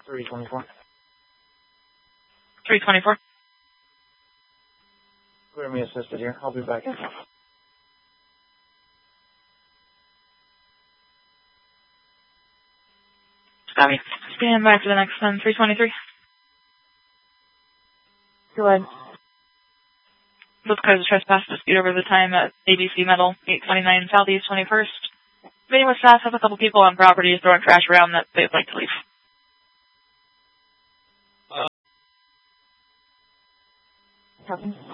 324. 324. Clear me assisted here. I'll be back. Copy. Stand by for the next one. 323. Go ahead. Both cars of trespass dispute over the time at ABC Metal, 829 Southeast 21st. Meeting with staff have a couple people on property throwing trash around that they'd like to leave. Copy.